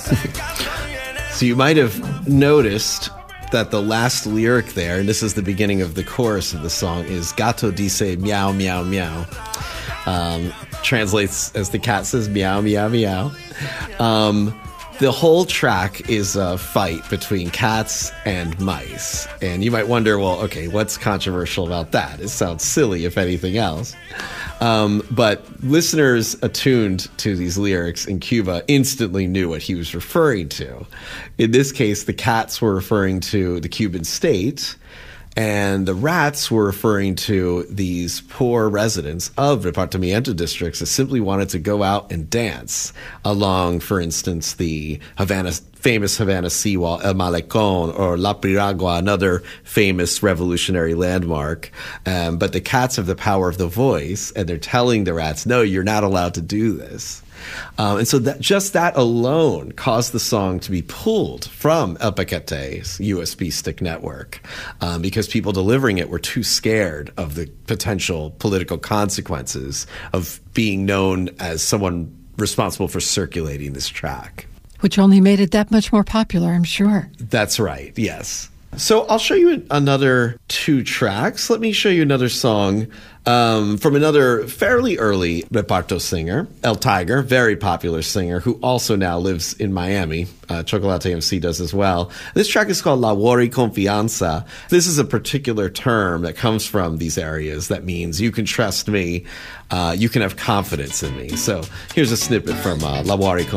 So you might have noticed that the last lyric there, and this is the beginning of the chorus of the song, is Gato dice meow, meow, meow. Translates as the cat says meow, meow, meow. The whole track is a fight between cats and mice. And you might wonder, well, okay, what's controversial about that? It sounds silly, if anything else. But listeners attuned to these lyrics in Cuba instantly knew what he was referring to. In this case, the cats were referring to the Cuban state, and the rats were referring to these poor residents of Repartimiento districts that simply wanted to go out and dance along, for instance, the famous Havana seawall, El Malecón, or La Piragua, another famous revolutionary landmark. But the cats have the power of the voice, and they're telling the rats, no, you're not allowed to do this. And so that alone caused the song to be pulled from El Paquete's USB stick network because people delivering it were too scared of the potential political consequences of being known as someone responsible for circulating this track. Which only made it that much more popular, I'm sure. That's right, yes. So I'll show you another 2 tracks. Let me show you another song from another fairly early reparto singer, El Tiger, very popular singer, who also now lives in Miami. Chocolate MC does as well. This track is called Labor y Confianza. This is a particular term that comes from these areas that means you can trust me, you can have confidence in me. So here's a snippet from Labor y Confianza.